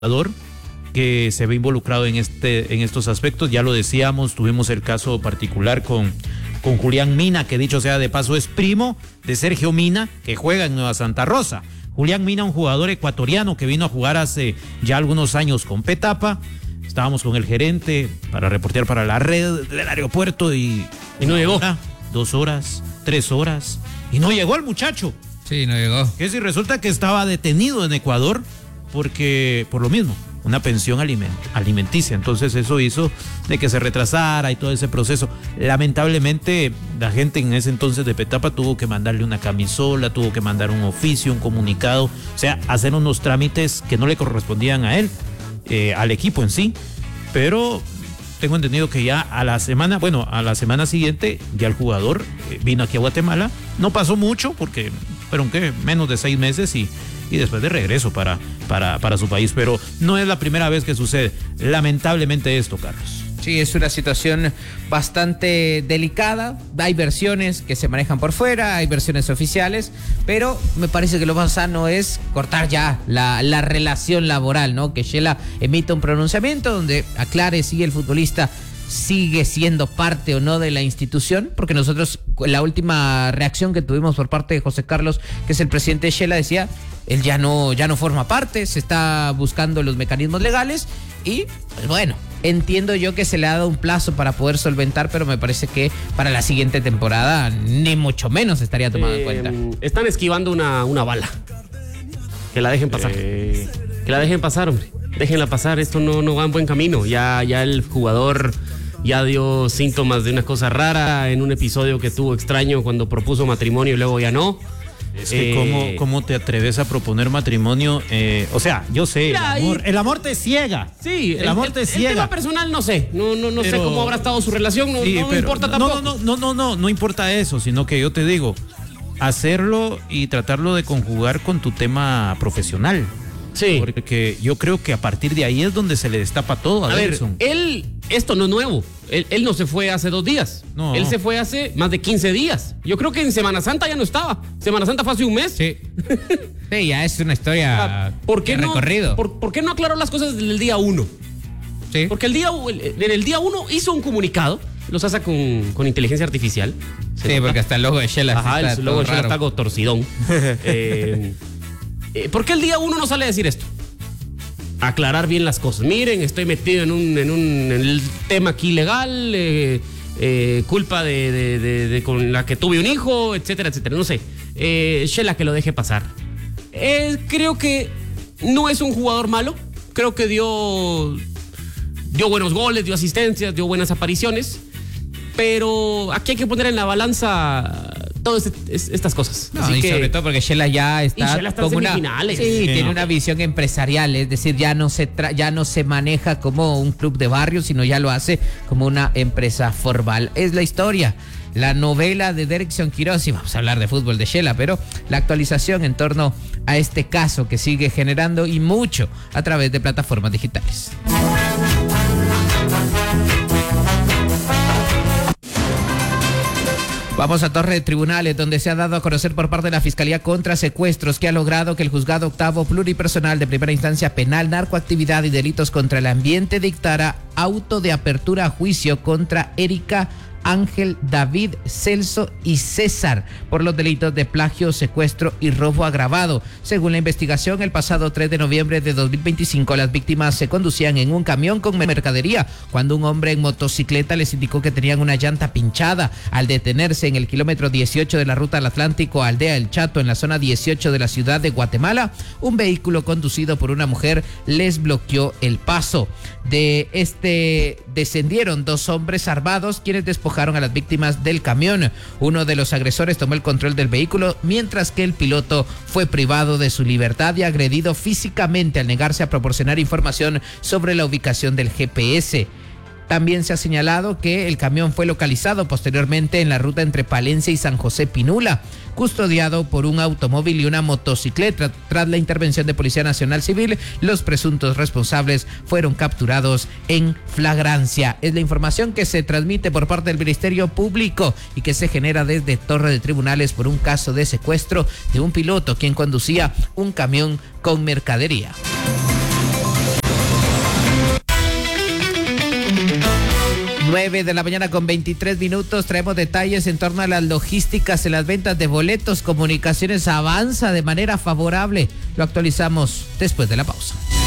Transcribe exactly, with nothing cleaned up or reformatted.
jugador que se ve involucrado en este en estos aspectos. Ya lo decíamos, tuvimos el caso particular con, con Julián Mina, que dicho sea de paso es primo de Sergio Mina, que juega en Nueva Santa Rosa. Julián Mina, un jugador ecuatoriano que vino a jugar hace ya algunos años con Petapa. Estábamos con el gerente para reportear para la red del aeropuerto y... Y no llegó. Hora, dos horas, tres horas, y no llegó el muchacho. Sí, no llegó. Que si resulta que estaba detenido en Ecuador porque, por lo mismo, una pensión aliment, alimenticia. Entonces eso hizo de que se retrasara y todo ese proceso. Lamentablemente la gente en ese entonces de Petapa tuvo que mandarle una camisola, tuvo que mandar un oficio, un comunicado, o sea, hacer unos trámites que no le correspondían a él, eh, al equipo en sí. Pero tengo entendido que ya a la semana, bueno, a la semana siguiente ya el jugador eh, vino aquí a Guatemala. No pasó mucho porque fueron ¿qué? menos de seis meses y y después de regreso para, para, para su país, pero no es la primera vez que sucede, lamentablemente esto, Carlos. Sí, es una situación bastante delicada. Hay versiones que se manejan por fuera, hay versiones oficiales, pero me parece que lo más sano es cortar ya la, la relación laboral, ¿no? Que Shela emita un pronunciamiento donde aclare si el futbolista sigue siendo parte o no de la institución, porque nosotros, la última reacción que tuvimos por parte de José Carlos, que es el presidente de Shela, decía, él ya no, ya no forma parte, se está buscando los mecanismos legales y, pues bueno, entiendo yo que se le ha dado un plazo para poder solventar, pero me parece que para la siguiente temporada ni mucho menos estaría tomado eh, en cuenta. Están esquivando una, una bala. Que la dejen pasar. Eh... Que la dejen pasar, hombre. Déjenla pasar, esto no, no va en buen camino. Ya, ya el jugador ya dio síntomas de una cosa rara en un episodio que tuvo extraño cuando propuso matrimonio y luego ya no. Es que eh, ¿cómo, ¿cómo te atreves a proponer matrimonio? Eh, o sea, yo sé, mira, el, amor, y, el amor te ciega. Sí, el, el amor te el, ciega. El tema personal no sé, no, no, no pero, sé cómo habrá estado su relación, no, sí, no pero, importa tampoco. No, no, no, no, no, no importa eso, sino que yo te digo, hacerlo y tratarlo de conjugar con tu tema profesional. Sí. Porque yo creo que a partir de ahí es donde se le destapa todo a, a ver, Nelson. Él, esto no es nuevo. Él, él no se fue hace dos días. No. Él se fue hace más de quince días. Yo creo que en Semana Santa ya no estaba. Semana Santa fue hace un mes. Sí. Sí, ya es una historia ¿Por qué de no, recorrido. Por, ¿Por qué no aclaró las cosas desde el día uno? Sí. Porque el día, en el día uno hizo un comunicado. Los hace con, con inteligencia artificial. Sí, nota? Porque hasta el logo de Shela. Ajá, el logo de Shela está algo torcidón. eh, eh, ¿Por qué el día uno no sale a decir esto? Aclarar bien las cosas. Miren, estoy metido en un, en un en el tema aquí legal, eh, eh, culpa de, de, de, de con la que tuve un hijo, etcétera, etcétera. No sé. Eh, Shela que lo deje pasar. Eh, creo que no es un jugador malo. Creo que dio, dio buenos goles, dio asistencias, dio buenas apariciones. Pero aquí hay que poner en la balanza todas este, estas cosas. No, Así y que, sobre todo porque Shela ya está, Shela está como en una, semifinales. sí, Sí, tiene no. una visión empresarial, es decir, ya no se tra- ya no se maneja como un club de barrio, sino ya lo hace como una empresa formal. Es la historia, la novela de Derrickson Quiroz, y vamos a hablar de fútbol de Shela, pero la actualización en torno a este caso que sigue generando y mucho a través de plataformas digitales. Vamos a Torre de Tribunales, donde se ha dado a conocer por parte de la Fiscalía contra Secuestros que ha logrado que el Juzgado Octavo Pluripersonal de Primera Instancia Penal, Narcoactividad y Delitos contra el Ambiente dictara auto de apertura a juicio contra Erika, Ángel, David, Celso y César por los delitos de plagio, secuestro y robo agravado. Según la investigación, el pasado tres de noviembre de dos mil veinticinco, las víctimas se conducían en un camión con mercadería cuando un hombre en motocicleta les indicó que tenían una llanta pinchada. Al detenerse en el kilómetro dieciocho de la ruta al Atlántico, Aldea El Chato, en la zona dieciocho de la ciudad de Guatemala, un vehículo conducido por una mujer les bloqueó el paso. De este descendieron dos hombres armados quienes despojaron a las víctimas del camión. Uno de los agresores tomó el control del vehículo, mientras que el piloto fue privado de su libertad y agredido físicamente al negarse a proporcionar información sobre la ubicación del G P S. También se ha señalado que el camión fue localizado posteriormente en la ruta entre Palencia y San José Pinula, custodiado por un automóvil y una motocicleta. Tras la intervención de Policía Nacional Civil, los presuntos responsables fueron capturados en flagrancia. Es la información que se transmite por parte del Ministerio Público y que se genera desde Torre de Tribunales por un caso de secuestro de un piloto quien conducía un camión con mercadería. nueve de la mañana con veintitrés minutos. Traemos detalles en torno a las logísticas en las ventas de boletos. Comunicaciones avanza de manera favorable. Lo actualizamos después de la pausa.